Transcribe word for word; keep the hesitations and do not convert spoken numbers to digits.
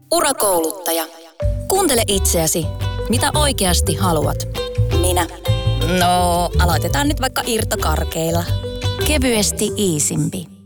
Urakouluttaja. Kuuntele itseäsi. Mitä oikeasti haluat? Minä. No, aloitetaan nyt vaikka irtokarkeilla. Kevyesti Iisimpi.